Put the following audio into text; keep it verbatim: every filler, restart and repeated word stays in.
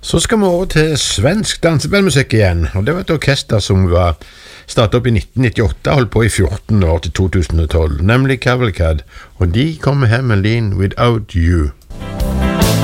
Så skal vi over til svensk dansebandmusikk igjen, og det var et orkester som var startet opp i nitten nittiåtte, holdt på i fjorten år til to tusen og tolv, nemlig Cavalcade, og de kommer her med Lean Without You.